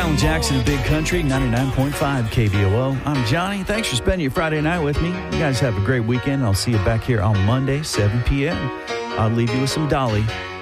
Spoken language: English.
Alan Jackson of Big Country, 99.5 KBOO. I'm Johnny. Thanks for spending your Friday night with me. You guys have a great weekend. I'll see you back here on Monday, 7 p.m. I'll leave you with some Dolly.